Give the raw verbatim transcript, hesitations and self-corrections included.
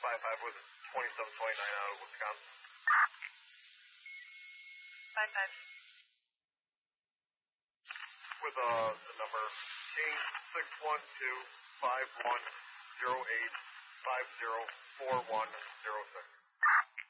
five five with twenty-seven twenty-nine out of Wisconsin. five five. With uh, the number change six one two five one zero eight five zero four one zero six.